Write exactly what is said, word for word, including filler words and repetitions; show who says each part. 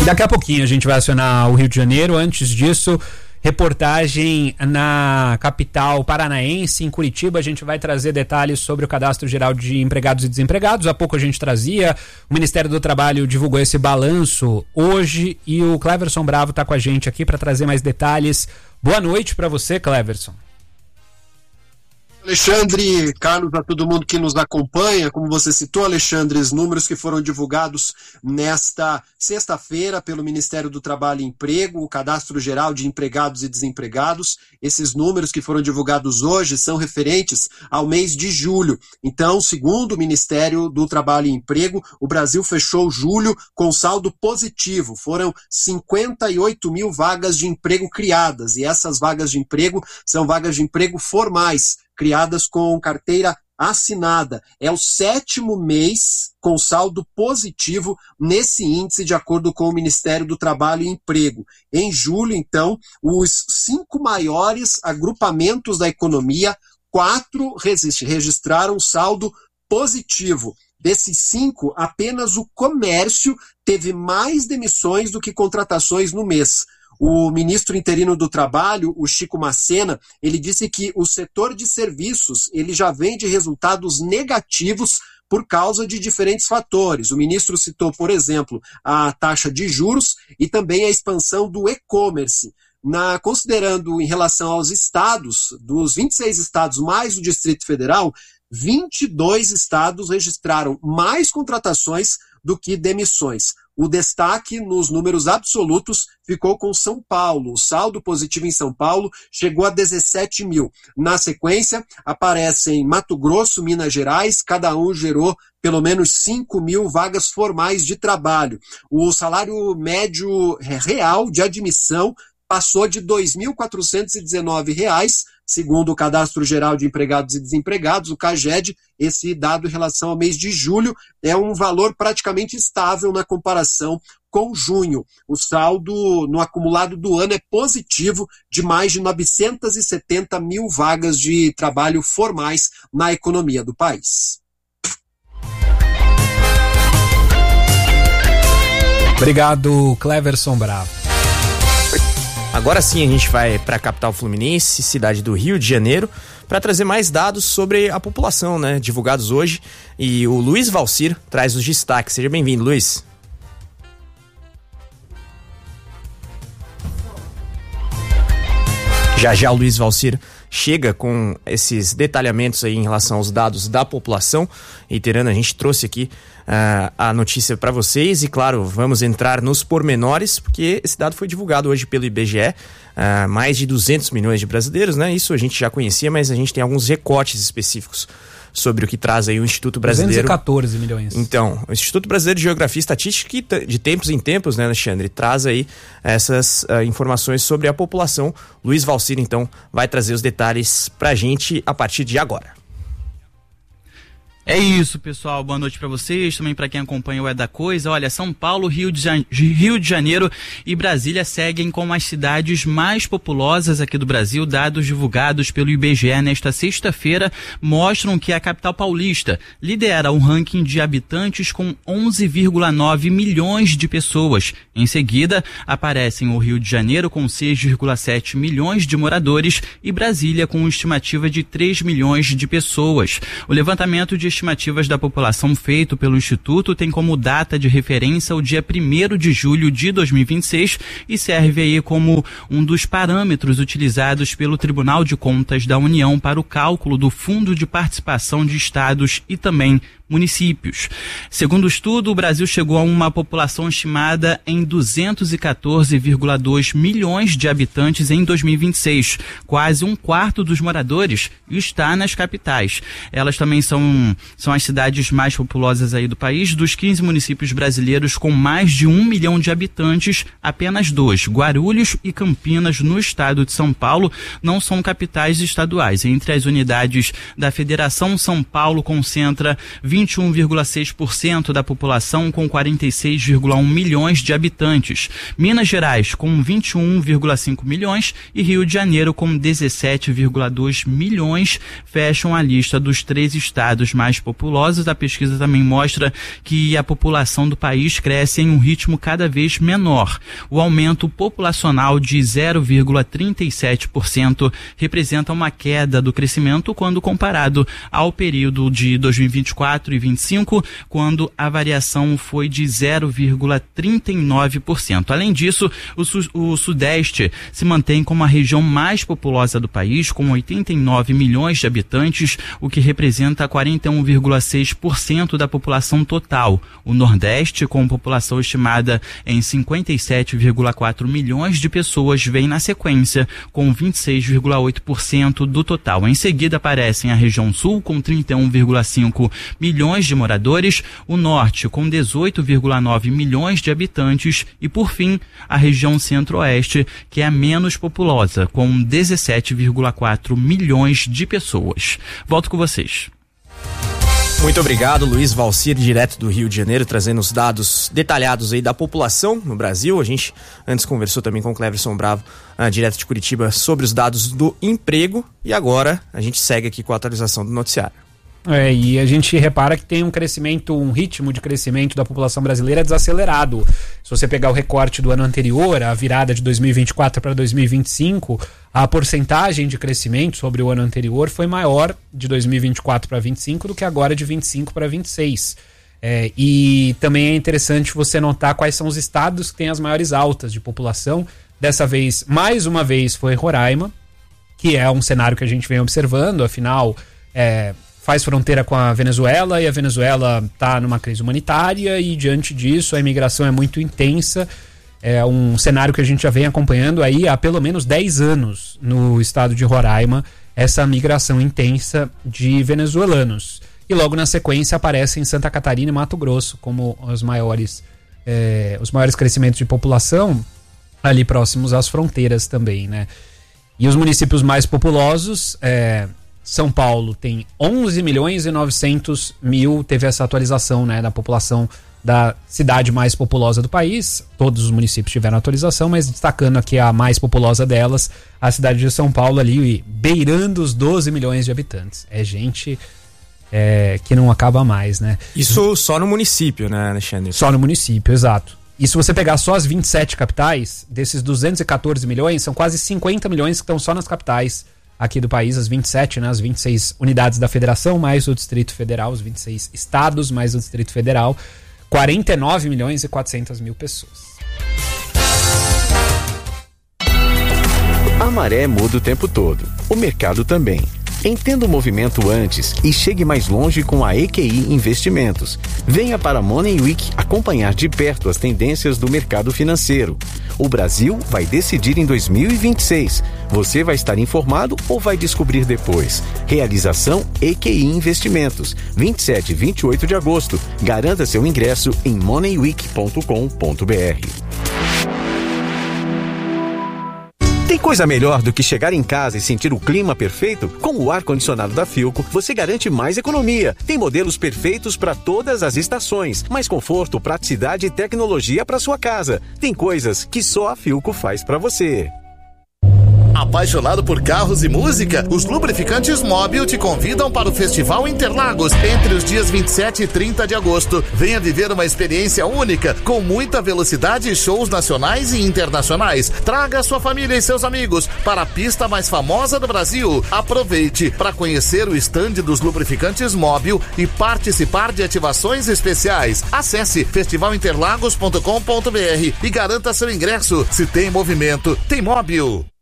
Speaker 1: E daqui a pouquinho a gente vai acionar o Rio de Janeiro. Antes disso, reportagem na capital paranaense, em Curitiba. A gente vai trazer detalhes sobre o Cadastro Geral de Empregados e Desempregados. Há pouco a gente trazia, o Ministério do Trabalho divulgou esse balanço hoje e o Cleverson Bravo está com a gente aqui para trazer mais detalhes. Boa noite para você, Cleverson.
Speaker 2: Alexandre, Carlos, a todo mundo que nos acompanha, como você citou, Alexandre, os números que foram divulgados nesta sexta-feira pelo Ministério do Trabalho e Emprego, o Cadastro Geral de Empregados e Desempregados. Esses números que foram divulgados hoje são referentes ao mês de julho. Então, segundo o Ministério do Trabalho e Emprego, o Brasil fechou julho com saldo positivo. Foram cinquenta e oito mil vagas de emprego criadas, e essas vagas de emprego são vagas de emprego formais, criadas com carteira assinada. É o sétimo mês com saldo positivo nesse índice, de acordo com o Ministério do Trabalho e Emprego. Em julho, então, os cinco maiores agrupamentos da economia, quatro registraram saldo positivo. Desses cinco, apenas o comércio teve mais demissões do que contratações no mês. O ministro interino do Trabalho, o Chico Massena, ele disse que o setor de serviços ele já vem de resultados negativos por causa de diferentes fatores. O ministro citou, por exemplo, a taxa de juros e também a expansão do e-commerce. Na, considerando em relação aos estados, dos vinte e seis estados mais o Distrito Federal, vinte e dois estados registraram mais contratações do que demissões. O destaque nos números absolutos ficou com São Paulo. O saldo positivo em São Paulo chegou a dezessete mil. Na sequência, aparecem Mato Grosso, Minas Gerais, cada um gerou pelo menos cinco mil vagas formais de trabalho. O salário médio real de admissão passou de dois mil quatrocentos e dezenove reais, segundo o Cadastro Geral de Empregados e Desempregados, o CAGED. Esse dado em relação ao mês de julho é um valor praticamente estável na comparação com junho. O saldo no acumulado do ano é positivo, de mais de novecentos e setenta mil vagas de trabalho formais na economia do país.
Speaker 1: Obrigado, Cleverson Bravo.
Speaker 3: Agora sim a gente vai para a capital fluminense, cidade do Rio de Janeiro, para trazer mais dados sobre a população, né, divulgados hoje. E o Luiz Valcir traz os destaques. Seja bem-vindo, Luiz. Já já o Luiz Valcir chega com esses detalhamentos aí em relação aos dados da população. Reiterando, a gente trouxe aqui uh, a notícia para vocês e, claro, vamos entrar nos pormenores, porque esse dado foi divulgado hoje pelo I B G E. Uh, mais de duzentos milhões de brasileiros, né? Isso a gente já conhecia, mas a gente tem alguns recortes específicos sobre o que traz aí o Instituto Brasileiro.
Speaker 1: duzentos e quatorze milhões.
Speaker 3: Então, o Instituto Brasileiro de Geografia e Estatística, que de tempos em tempos, né, Alexandre, traz aí essas uh, informações sobre a população. Luiz Valcir, então, vai trazer os detalhes pra gente a partir de agora.
Speaker 4: É isso, pessoal. Boa noite para vocês, também para quem acompanha o É da Coisa. Olha, São Paulo, Rio de, Jane... Rio de Janeiro e Brasília seguem como as cidades mais populosas aqui do Brasil. Dados divulgados pelo I B G E nesta sexta-feira mostram que a capital paulista lidera o ranking de habitantes com onze vírgula nove milhões de pessoas. Em seguida, aparecem o Rio de Janeiro com seis vírgula sete milhões de moradores e Brasília com estimativa de três milhões de pessoas. O levantamento de estimativas da população feito pelo Instituto tem como data de referência o dia primeiro de julho de dois mil e vinte e seis e serve aí como um dos parâmetros utilizados pelo Tribunal de Contas da União para o cálculo do Fundo de Participação de Estados e também municípios. Segundo o estudo, o Brasil chegou a uma população estimada em duzentos e quatorze vírgula dois milhões de habitantes em dois mil e vinte e seis. Quase um quarto dos moradores está nas capitais. Elas também são, são as cidades mais populosas aí do país. Dos quinze municípios brasileiros com mais de um milhão de habitantes, apenas dois, Guarulhos e Campinas, no estado de São Paulo, não são capitais estaduais. Entre as unidades da Federação, São Paulo concentra vinte vinte e um vírgula seis por cento da população com quarenta e seis vírgula um milhões de habitantes. Minas Gerais com vinte e um vírgula cinco milhões e Rio de Janeiro com dezessete vírgula dois milhões fecham a lista dos três estados mais populosos. A pesquisa também mostra que a população do país cresce em um ritmo cada vez menor. O aumento populacional de zero vírgula trinta e sete por cento representa uma queda do crescimento quando comparado ao período de dois mil e vinte e quatro e vinte e cinco, quando a variação foi de zero vírgula trinta e nove por cento. Além disso, o, su- o Sudeste se mantém como a região mais populosa do país, com oitenta e nove milhões de habitantes, o que representa quarenta e um vírgula seis por cento da população total. O Nordeste, com população estimada em cinquenta e sete vírgula quatro milhões de pessoas, vem na sequência, com vinte e seis vírgula oito por cento do total. Em seguida aparecem a região Sul, com trinta e um vírgula cinco milhões de moradores, o Norte, com dezoito vírgula nove milhões de habitantes e, por fim, a região Centro-Oeste, que é a menos populosa, com dezessete vírgula quatro milhões de pessoas. Volto com vocês.
Speaker 3: Muito obrigado, Luiz Valcir, direto do Rio de Janeiro, trazendo os dados detalhados aí da população no Brasil. A gente antes conversou também com o Cleverson Bravo, uh, direto de Curitiba, sobre os dados do emprego. E agora a gente segue aqui com a atualização do noticiário.
Speaker 1: É, e a gente repara que tem um crescimento, um ritmo de crescimento da população brasileira desacelerado. Se você pegar o recorte do ano anterior, a virada de dois mil e vinte e quatro para dois mil e vinte e cinco, a porcentagem de crescimento sobre o ano anterior foi maior de dois mil e vinte e quatro para vinte e cinco do que agora de vinte e cinco para vinte e seis. É, e também é interessante você notar quais são os estados que têm as maiores altas de população. Dessa vez, mais uma vez, foi Roraima, que é um cenário que a gente vem observando, afinal, é, faz fronteira com a Venezuela e a Venezuela está numa crise humanitária e, diante disso, a imigração é muito intensa. É um cenário que a gente já vem acompanhando aí há pelo menos dez anos no estado de Roraima, essa migração intensa de venezuelanos. E logo na sequência aparecem Santa Catarina e Mato Grosso como os maiores, é, os maiores crescimentos de população ali próximos às fronteiras também, né? E os municípios mais populosos, é, São Paulo tem onze milhões e novecentos mil, teve essa atualização, né, da população da cidade mais populosa do país. Todos os municípios tiveram atualização, mas destacando aqui a mais populosa delas, a cidade de São Paulo ali, beirando os doze milhões de habitantes. É gente é, que não acaba mais, né?
Speaker 3: Isso só no município, né, Alexandre?
Speaker 1: Só no município, exato. E se você pegar só as vinte e sete capitais, desses duzentos e quatorze milhões, são quase cinquenta milhões que estão só nas capitais aqui do país, as vinte e sete, né, as vinte e seis unidades da federação, mais o Distrito Federal, os vinte e seis estados, mais o Distrito Federal, quarenta e nove milhões e quatrocentas mil pessoas.
Speaker 5: A maré muda o tempo todo, o mercado também. Entenda o movimento antes e chegue mais longe com a E Q I Investimentos. Venha para a Money Week acompanhar de perto as tendências do mercado financeiro. O Brasil vai decidir em dois mil e vinte e seis. Você vai estar informado ou vai descobrir depois? Realização E Q I Investimentos, vinte e sete e vinte e oito de agosto. Garanta seu ingresso em money week ponto com ponto b r. Tem coisa melhor do que chegar em casa e sentir o clima perfeito? Com o ar-condicionado da Philco, você garante mais economia. Tem modelos perfeitos para todas as estações, mais conforto, praticidade e tecnologia para sua casa. Tem coisas que só a Philco faz para você.
Speaker 6: Apaixonado por carros e música? Os Lubrificantes Móbil te convidam para o Festival Interlagos entre os dias vinte e sete e trinta de agosto. Venha viver uma experiência única, com muita velocidade e shows nacionais e internacionais. Traga sua família e seus amigos para a pista mais famosa do Brasil. Aproveite para conhecer o estande dos Lubrificantes Móbil e participar de ativações especiais. Acesse festival interlagos ponto com ponto b r e garanta seu ingresso. Se tem movimento, tem Móbil.